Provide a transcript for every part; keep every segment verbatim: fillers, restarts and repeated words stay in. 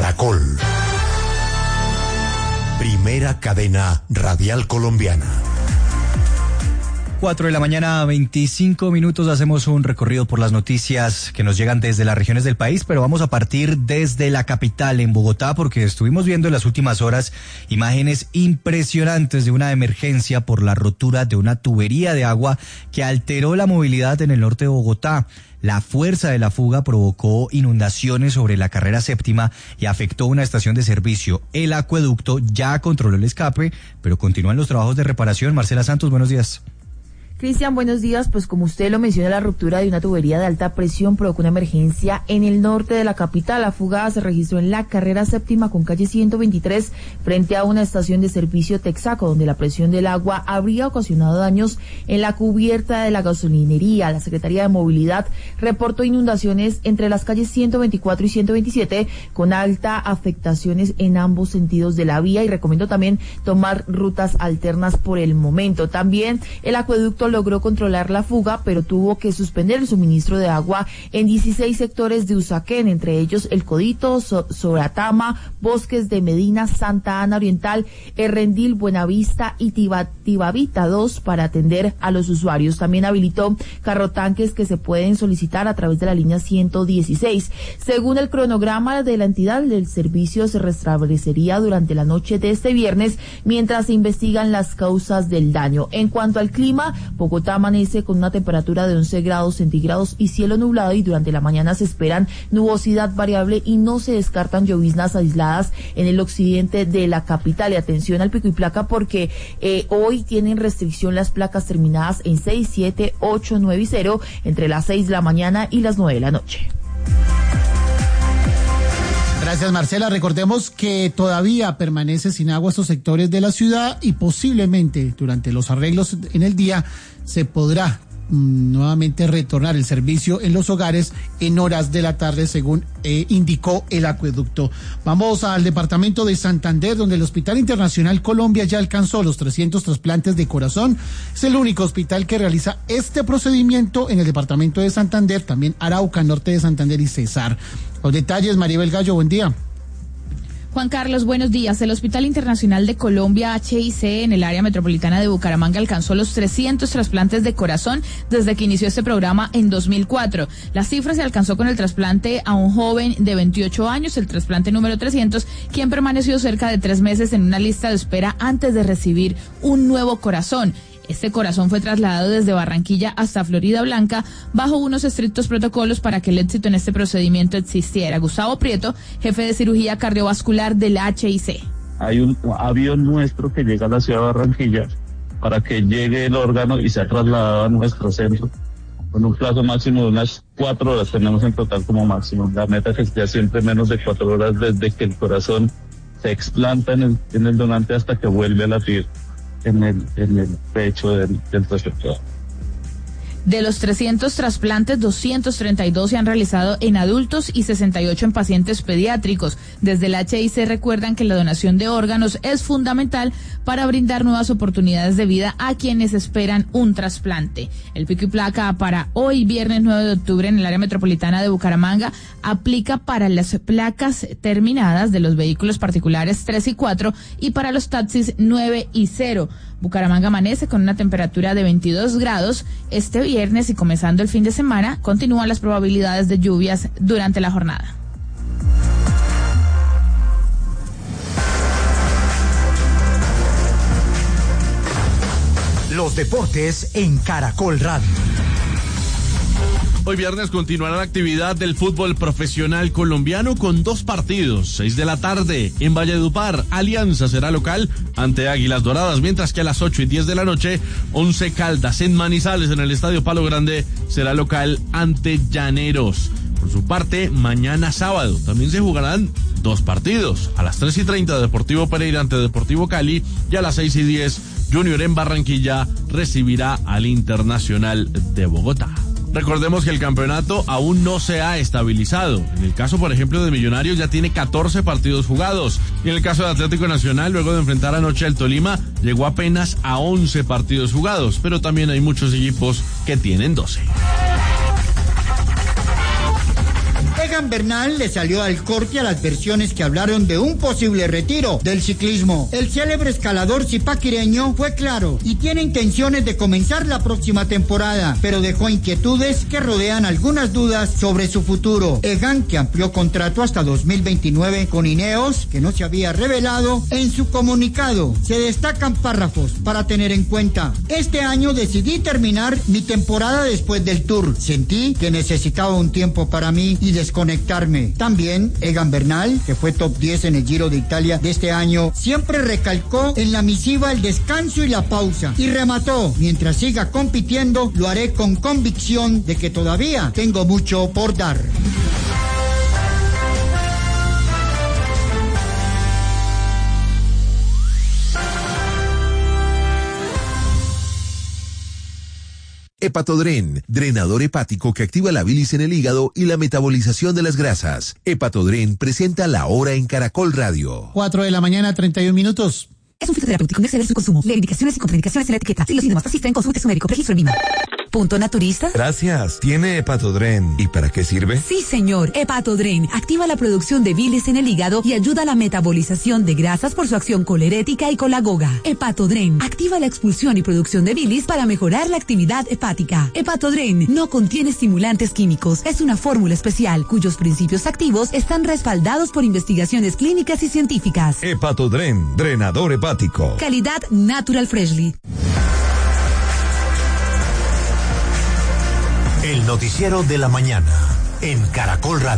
Caracol. Primera cadena radial colombiana. Cuatro de la mañana, veinticinco minutos, hacemos un recorrido por las noticias que nos llegan desde las regiones del país, pero vamos a partir desde la capital, en Bogotá, porque estuvimos viendo en las últimas horas imágenes impresionantes de una emergencia por la rotura de una tubería de agua que alteró la movilidad en el norte de Bogotá. La fuerza de la fuga provocó inundaciones sobre la carrera séptima y afectó una estación de servicio. El acueducto ya controló el escape, pero continúan los trabajos de reparación. Marcela Santos, buenos días. Cristian, buenos días. Pues como usted lo menciona, la ruptura de una tubería de alta presión provocó una emergencia en el norte de la capital. La fuga se registró en la carrera séptima con calle ciento veintitrés frente a una estación de servicio Texaco, donde la presión del agua habría ocasionado daños en la cubierta de la gasolinería. La Secretaría de Movilidad reportó inundaciones entre las calles ciento veinticuatro y ciento veintisiete con alta afectaciones en ambos sentidos de la vía y recomendó también tomar rutas alternas por el momento. También el acueducto logró controlar la fuga, pero tuvo que suspender el suministro de agua en dieciséis sectores de Usaquén, entre ellos El Codito, so Soratama, Bosques de Medina, Santa Ana Oriental, Errendil, Buenavista y Tibavita dos para atender a los usuarios. También habilitó carrotanques que se pueden solicitar a través de la línea ciento dieciséis. Según el cronograma de la entidad, el servicio se restablecería durante la noche de este viernes mientras se investigan las causas del daño. En cuanto al clima, Bogotá amanece con una temperatura de once grados centígrados y cielo nublado, y durante la mañana se esperan nubosidad variable y no se descartan lloviznas aisladas en el occidente de la capital. Y atención al pico y placa porque eh, hoy tienen restricción las placas terminadas en seis, siete, ocho, nueve y cero entre las seis de la mañana y las nueve de la noche. Gracias, Marcela. Recordemos que todavía permanece sin agua estos sectores de la ciudad y posiblemente durante los arreglos en el día se podrá mmm, nuevamente retornar el servicio en los hogares en horas de la tarde, según eh, indicó el acueducto. Vamos al departamento de Santander, donde el Hospital Internacional Colombia ya alcanzó los trescientos trasplantes de corazón. Es el único hospital que realiza este procedimiento en el departamento de Santander, también Arauca, norte de Santander y Cesar. Los detalles, Maribel Gallo, buen día. Juan Carlos, buenos días. El Hospital Internacional de Colombia, H I C, en el área metropolitana de Bucaramanga alcanzó los trescientos trasplantes de corazón desde que inició este programa en dos mil cuatro. La cifra se alcanzó con el trasplante a un joven de veintiocho años, el trasplante número trescientos, quien permaneció cerca de tres meses en una lista de espera antes de recibir un nuevo corazón. Este corazón fue trasladado desde Barranquilla hasta Florida Blanca bajo unos estrictos protocolos para que el éxito en este procedimiento existiera. Gustavo Prieto, jefe de cirugía cardiovascular de la H I C. Hay un avión nuestro que llega a la ciudad de Barranquilla para que llegue el órgano y sea trasladado a nuestro centro. Con un plazo máximo de unas cuatro horas tenemos en total como máximo. La meta es que sea siempre menos de cuatro horas desde que el corazón se explanta en el, en el donante hasta que vuelve a latir en el, en el pecho del, del receptor. De los trescientos trasplantes, doscientos treinta y dos se han realizado en adultos y sesenta y ocho en pacientes pediátricos. Desde el H I C recuerdan que la donación de órganos es fundamental para brindar nuevas oportunidades de vida a quienes esperan un trasplante. El pico y placa para hoy, viernes nueve de octubre, en el área metropolitana de Bucaramanga, aplica para las placas terminadas de los vehículos particulares tres y cuatro y para los taxis nueve y cero. Bucaramanga amanece con una temperatura de veintidós grados. Este viernes y comenzando el fin de semana, continúan las probabilidades de lluvias durante la jornada. Los deportes en Caracol Radio. Hoy viernes continuará la actividad del fútbol profesional colombiano con dos partidos. Seis de la tarde en Valledupar, Alianza será local ante Águilas Doradas, mientras que a las ocho y diez de la noche, Once Caldas en Manizales, en el Estadio Palo Grande, será local ante Llaneros. Por su parte, mañana sábado también se jugarán dos partidos. A las tres y treinta, Deportivo Pereira ante Deportivo Cali, y a las seis y diez, Junior en Barranquilla recibirá al Internacional de Bogotá. Recordemos que el campeonato aún no se ha estabilizado. En el caso, por ejemplo, de Millonarios ya tiene catorce partidos jugados. Y en el caso de Atlético Nacional, luego de enfrentar anoche al Tolima, llegó apenas a once partidos jugados. Pero también hay muchos equipos que tienen doce. Egan Bernal le salió al corte a las versiones que hablaron de un posible retiro del ciclismo. El célebre escalador zipaquireño fue claro y tiene intenciones de comenzar la próxima temporada, pero dejó inquietudes que rodean algunas dudas sobre su futuro. Egan, que amplió contrato hasta dos mil veintinueve con Ineos, que no se había revelado, en su comunicado se destacan párrafos para tener en cuenta. Este año decidí terminar mi temporada después del Tour. Sentí que necesitaba un tiempo para mí y desconectarme. También Egan Bernal, que fue top diez en el Giro de Italia de este año, siempre recalcó en la misiva el descanso y la pausa y remató: mientras siga compitiendo, lo haré con convicción de que todavía tengo mucho por dar. Hepatodren, drenador hepático que activa la bilis en el hígado y la metabolización de las grasas. Hepatodren presenta La Hora en Caracol Radio. Cuatro de la mañana, treinta y un minutos. Es un fitoterapéutico, no exceder su consumo. Lee indicaciones y contraindicaciones en la etiqueta. Si los síntomas persisten, consulte su médico. Registro en Lima. Punto Naturista. Gracias. ¿Tiene Hepatodren? ¿Y para qué sirve? Sí, señor. Hepatodren activa la producción de bilis en el hígado y ayuda a la metabolización de grasas por su acción colerética y colagoga. Hepatodren activa la expulsión y producción de bilis para mejorar la actividad hepática. Hepatodren no contiene estimulantes químicos. Es una fórmula especial cuyos principios activos están respaldados por investigaciones clínicas y científicas. Hepatodren, drenador hepático. Calidad Natural Freshly. El noticiero de la mañana en Caracol Radio.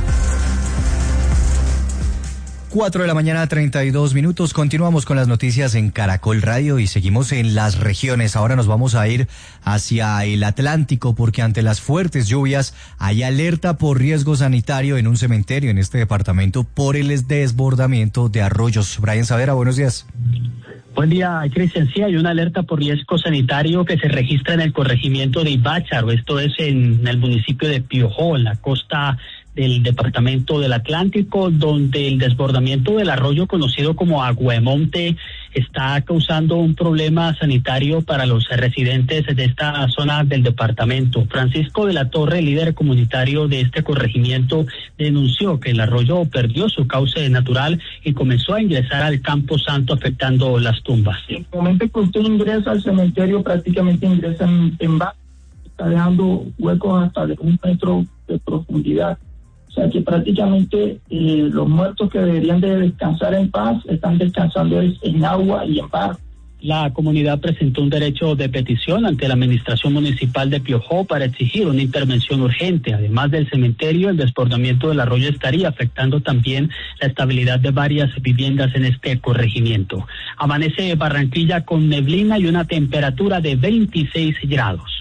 Cuatro de la mañana, treinta y dos minutos. Continuamos con las noticias en Caracol Radio y seguimos en las regiones. Ahora nos vamos a ir hacia el Atlántico porque ante las fuertes lluvias hay alerta por riesgo sanitario en un cementerio en este departamento por el desbordamiento de arroyos. Brian Savera, buenos días. Buen día, Cristian. Sí, hay una alerta por riesgo sanitario que se registra en el corregimiento de Ibácharo. Esto es en el municipio de Piojó, en la costa del departamento del Atlántico, donde el desbordamiento del arroyo conocido como Aguamonte está causando un problema sanitario para los residentes de esta zona del departamento. Francisco de la Torre, líder comunitario de este corregimiento, denunció que el arroyo perdió su cauce natural y comenzó a ingresar al Campo Santo afectando las tumbas. En el momento que usted ingresa al cementerio, prácticamente ingresa en, en baja, está dejando huecos hasta de un metro de profundidad. O sea que prácticamente eh, los muertos que deberían de descansar en paz están descansando en agua y en barro. La comunidad presentó un derecho de petición ante la administración municipal de Piojó para exigir una intervención urgente. Además del cementerio, el desbordamiento del arroyo estaría afectando también la estabilidad de varias viviendas en este corregimiento. Amanece Barranquilla con neblina y una temperatura de veintiséis grados.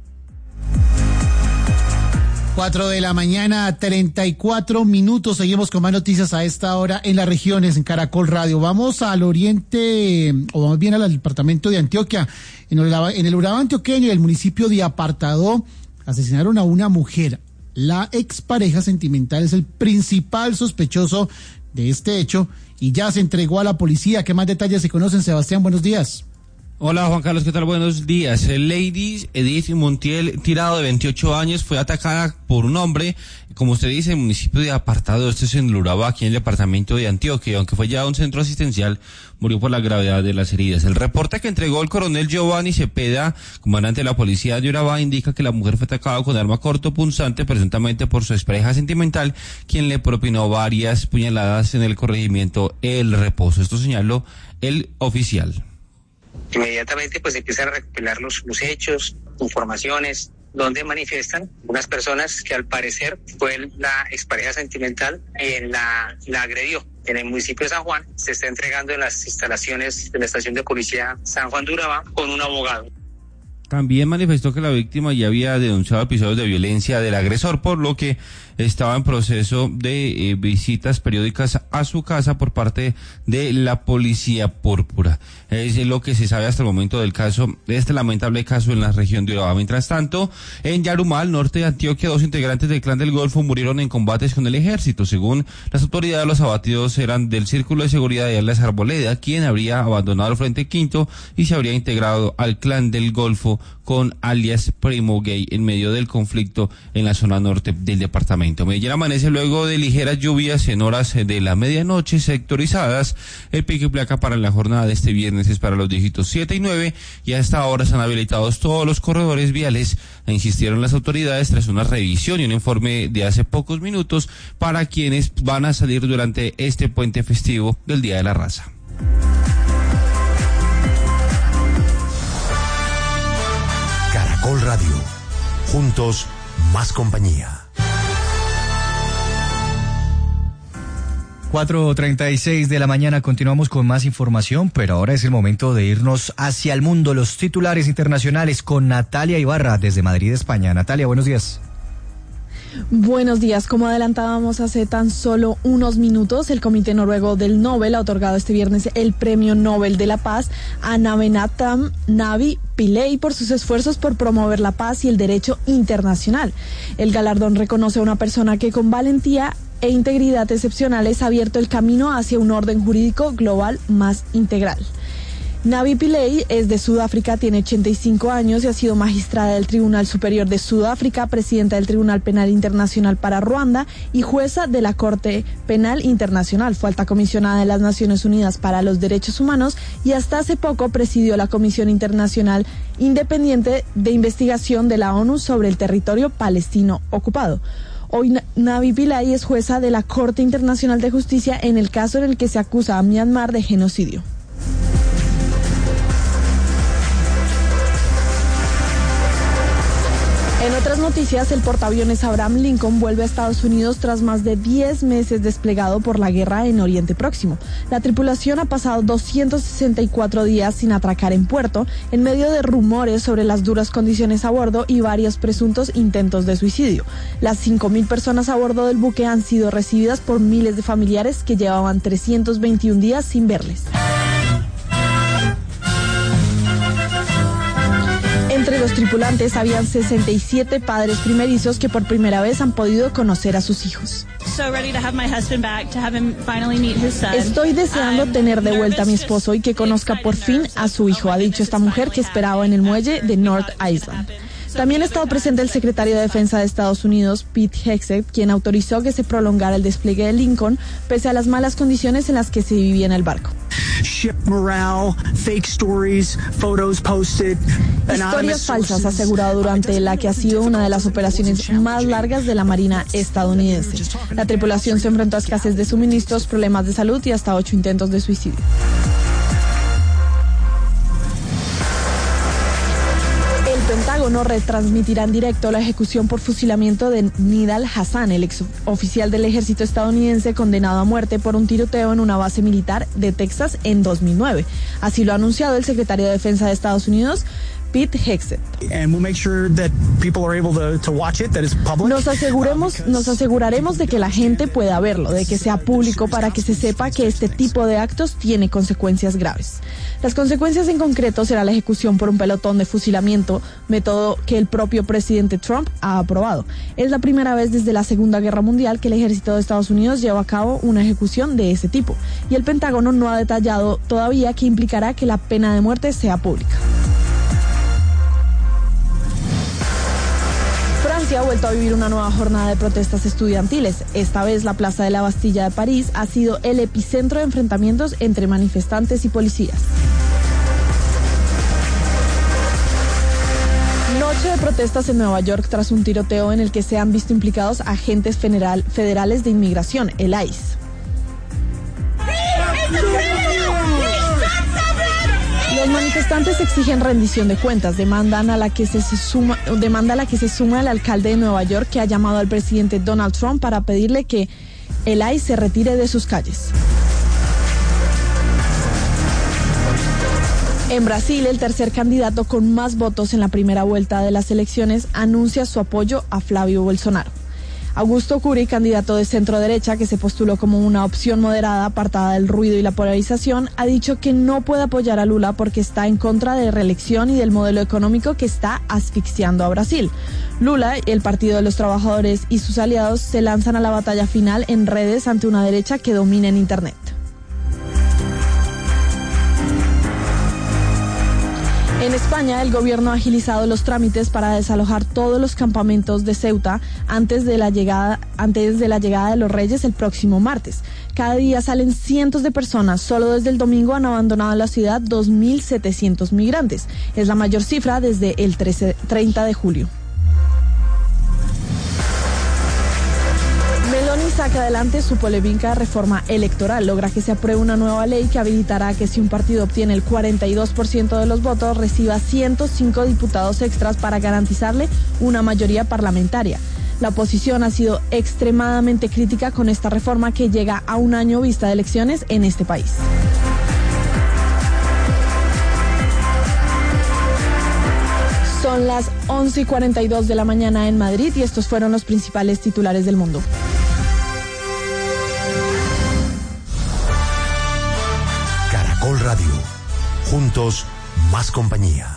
Cuatro de la mañana, treinta y cuatro minutos. Seguimos con más noticias a esta hora en las regiones, en Caracol Radio. Vamos al oriente, o vamos bien al departamento de Antioquia. En el, en el Urabá antioqueño y el municipio de Apartadó asesinaron a una mujer. La expareja sentimental es el principal sospechoso de este hecho y ya se entregó a la policía. ¿Qué más detalles se conocen, Sebastián? Buenos días. Hola Juan Carlos, ¿qué tal? Buenos días. Lady Edith Montiel, Tirado, de veintiocho años, fue atacada por un hombre, como usted dice, en el municipio de Apartado. Esto es en el Urabá, aquí en el departamento de Antioquia. Aunque fue llevado a un centro asistencial, murió por la gravedad de las heridas. El reporte que entregó el coronel Giovanni Cepeda, comandante de la policía de Urabá, indica que la mujer fue atacada con arma cortopunzante, presuntamente por su expareja sentimental, quien le propinó varias puñaladas en el corregimiento El Reposo. Esto señaló el oficial. Inmediatamente pues empiezan a recopilar los, los hechos, informaciones, donde manifiestan unas personas que al parecer fue la expareja sentimental quien la, la agredió. En el municipio de San Juan se está entregando en las instalaciones de la estación de policía San Juan de Urabá con un abogado. También manifestó que la víctima ya había denunciado episodios de violencia del agresor, por lo que estaba en proceso de eh, visitas periódicas a su casa por parte de la policía púrpura. Es lo que se sabe hasta el momento del caso, de este lamentable caso en la región de Urabá. Mientras tanto, en Yarumal, norte de Antioquia, dos integrantes del Clan del Golfo murieron en combates con el ejército. Según las autoridades, los abatidos eran del Círculo de Seguridad de Alias Arboleda, quien habría abandonado el Frente Quinto y se habría integrado al Clan del Golfo con alias Primo Gay en medio del conflicto en la zona norte del departamento. departamento. Medellín amanece luego de ligeras lluvias en horas de la medianoche sectorizadas. El pico y placa para la jornada de este viernes es para los dígitos siete y nueve y a esta hora están habilitados todos los corredores viales, insistieron las autoridades tras una revisión y un informe de hace pocos minutos para quienes van a salir durante este puente festivo del Día de la Raza. Caracol Radio. Juntos, más compañía. cuatro treinta y seis de la mañana, continuamos con más información, pero ahora es el momento de irnos hacia el mundo, los titulares internacionales con Natalia Ibarra desde Madrid, España. Natalia, buenos días. Buenos días. Como adelantábamos hace tan solo unos minutos, el Comité Noruego del Nobel ha otorgado este viernes el Premio Nobel de la Paz a Navenatam Navi Pillay por sus esfuerzos por promover la paz y el derecho internacional. El galardón reconoce a una persona que con valentía e integridad excepcionales ha abierto el camino hacia un orden jurídico global más integral. Navi Pillay es de Sudáfrica, tiene ochenta y cinco años y ha sido magistrada del Tribunal Superior de Sudáfrica, presidenta del Tribunal Penal Internacional para Ruanda y jueza de la Corte Penal Internacional. Fue alta comisionada de las Naciones Unidas para los Derechos Humanos y hasta hace poco presidió la Comisión Internacional Independiente de Investigación de la ONU sobre el territorio palestino ocupado. Hoy Navi Pillay es jueza de la Corte Internacional de Justicia en el caso en el que se acusa a Myanmar de genocidio. En otras noticias, el portaaviones Abraham Lincoln vuelve a Estados Unidos tras más de diez meses desplegado por la guerra en Oriente Próximo. La tripulación ha pasado doscientos sesenta y cuatro días sin atracar en puerto, en medio de rumores sobre las duras condiciones a bordo y varios presuntos intentos de suicidio. Las cinco mil personas a bordo del buque han sido recibidas por miles de familiares que llevaban trescientos veintiún días sin verles. Entre los tripulantes habían sesenta y siete padres primerizos que por primera vez han podido conocer a sus hijos. Estoy deseando tener de vuelta a mi esposo y que conozca por fin a su hijo, ha dicho esta mujer que esperaba en el muelle de North Island. También ha estado presente el secretario de Defensa de Estados Unidos, Pete Hegseth, quien autorizó que se prolongara el despliegue de Lincoln, pese a las malas condiciones en las que se vivía en el barco. Ship morale, fake stories, photos posted, Historias falsas, asegurado durante la que ha sido una de las operaciones más largas de la Marina estadounidense. La tripulación se enfrentó a escasez de suministros, problemas de salud y hasta ocho intentos de suicidio. El Pentágono retransmitirá en directo la ejecución por fusilamiento de Nidal Hassan, el ex oficial del ejército estadounidense condenado a muerte por un tiroteo en una base militar de Texas en dos mil nueve. Así lo ha anunciado el secretario de Defensa de Estados Unidos, Pete Hegseth. Nos aseguremos, nos aseguraremos de que la gente pueda verlo, de que sea público para que se sepa que este tipo de actos tiene consecuencias graves. Las consecuencias en concreto será la ejecución por un pelotón de fusilamiento, método que el propio presidente Trump ha aprobado. Es la primera vez desde la Segunda Guerra Mundial que el ejército de Estados Unidos lleva a cabo una ejecución de ese tipo, y el Pentágono no ha detallado todavía qué implicará que la pena de muerte sea pública. Francia ha vuelto a vivir una nueva jornada de protestas estudiantiles. Esta vez la Plaza de la Bastilla de París ha sido el epicentro de enfrentamientos entre manifestantes y policías. Noche de protestas en Nueva York tras un tiroteo en el que se han visto implicados agentes federal, federales de inmigración, el I C E. Los manifestantes exigen rendición de cuentas, demandan a la que se suma, demanda a la que se suma el alcalde de Nueva York, que ha llamado al presidente Donald Trump para pedirle que el I C E se retire de sus calles. En Brasil, el tercer candidato con más votos en la primera vuelta de las elecciones anuncia su apoyo a Flavio Bolsonaro. Augusto Cury, candidato de centro derecha que se postuló como una opción moderada apartada del ruido y la polarización, ha dicho que no puede apoyar a Lula porque está en contra de reelección y del modelo económico que está asfixiando a Brasil. Lula, el Partido de los Trabajadores y sus aliados se lanzan a la batalla final en redes ante una derecha que domina en Internet. En España, España, el gobierno ha agilizado los trámites para desalojar todos los campamentos de Ceuta antes de la llegada, antes de la llegada de los Reyes el próximo martes. Cada día salen cientos de personas. Solo desde el domingo han abandonado la ciudad dos mil setecientos migrantes. Es la mayor cifra desde el trece, treinta de julio. Meloni saca adelante su polémica reforma electoral. Logra que se apruebe una nueva ley que habilitará que si un partido obtiene el cuarenta y dos por ciento de los votos, reciba ciento cinco diputados extras para garantizarle una mayoría parlamentaria. La oposición ha sido extremadamente crítica con esta reforma que llega a un año vista de elecciones en este país. Son las once y cuarenta y dos de la mañana en Madrid y estos fueron los principales titulares del mundo. Caracol Radio. Juntos, más compañía.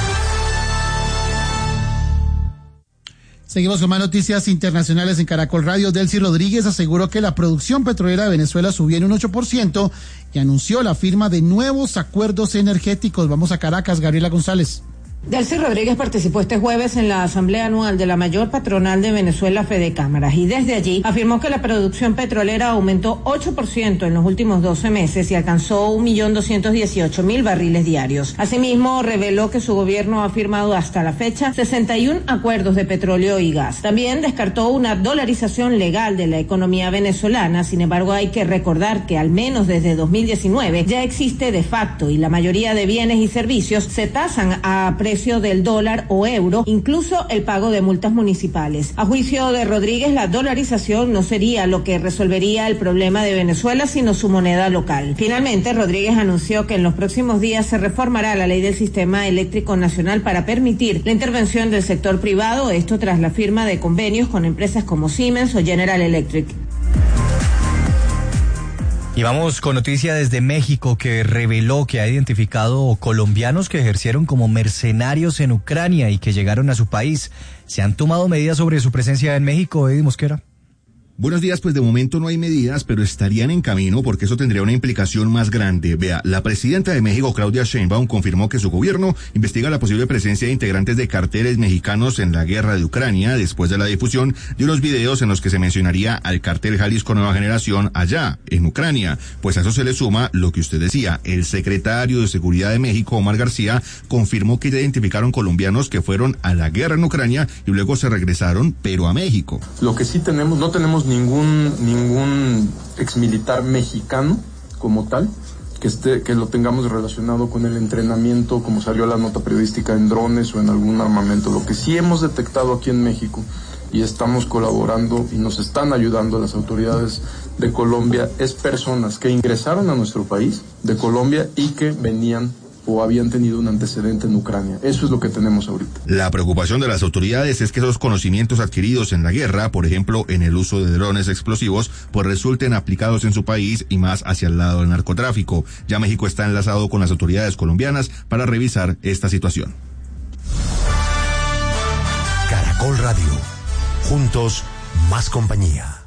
Seguimos con más noticias internacionales en Caracol Radio. Delcy Rodríguez aseguró que la producción petrolera de Venezuela subió en un ocho por ciento y anunció la firma de nuevos acuerdos energéticos. Vamos a Caracas, Gabriela González. Delcy Rodríguez participó este jueves en la asamblea anual de la mayor patronal de Venezuela, Fedecámaras, y desde allí afirmó que la producción petrolera aumentó ocho por ciento en los últimos doce meses y alcanzó un millón doscientos dieciocho mil barriles diarios. Asimismo, reveló que su gobierno ha firmado hasta la fecha sesenta y uno acuerdos de petróleo y gas. También descartó una dolarización legal de la economía venezolana. Sin embargo, hay que recordar que al menos desde dos mil diecinueve ya existe de facto y la mayoría de bienes y servicios se tasan a precio del dólar o euro, incluso el pago de multas municipales. A juicio de Rodríguez, la dolarización no sería lo que resolvería el problema de Venezuela, sino su moneda local. Finalmente, Rodríguez anunció que en los próximos días se reformará la ley del sistema eléctrico nacional para permitir la intervención del sector privado, esto tras la firma de convenios con empresas como Siemens o General Electric. Y vamos con noticia desde México que reveló que ha identificado colombianos que ejercieron como mercenarios en Ucrania y que llegaron a su país. ¿Se han tomado medidas sobre su presencia en México, Eddie Mosquera? Buenos días, pues de momento no hay medidas, pero estarían en camino porque eso tendría una implicación más grande. Vea, la presidenta de México, Claudia Sheinbaum, confirmó que su gobierno investiga la posible presencia de integrantes de carteles mexicanos en la guerra de Ucrania después de la difusión de unos videos en los que se mencionaría al cartel Jalisco Nueva Generación allá, en Ucrania. Pues a eso se le suma lo que usted decía, el secretario de Seguridad de México, Omar García, confirmó que ya identificaron colombianos que fueron a la guerra en Ucrania y luego se regresaron, pero a México. Lo que sí tenemos, no tenemos ningún ningún exmilitar mexicano como tal que esté que lo tengamos relacionado con el entrenamiento, como salió la nota periodística, en drones o en algún armamento. Lo que sí hemos detectado aquí en México y estamos colaborando y nos están ayudando las autoridades de Colombia es personas que ingresaron a nuestro país de Colombia y que venían o habían tenido un antecedente en Ucrania. Eso es lo que tenemos ahorita. La preocupación de las autoridades es que esos conocimientos adquiridos en la guerra, por ejemplo, en el uso de drones explosivos, pues resulten aplicados en su país y más hacia el lado del narcotráfico. Ya México está enlazado con las autoridades colombianas para revisar esta situación. Caracol Radio. Juntos, más compañía.